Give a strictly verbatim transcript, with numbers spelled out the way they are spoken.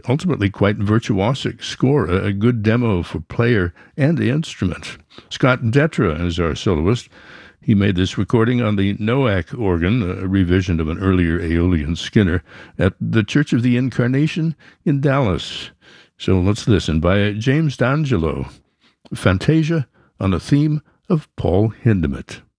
ultimately quite virtuosic score, a, a good demo for player and the instrument. Scott Detra is our soloist. He made this recording on the Noack organ, a revision of an earlier Aeolian Skinner, at the Church of the Incarnation in Dallas. So let's listen by James D'Angelo, Fantasia on a theme of Paul Hindemith.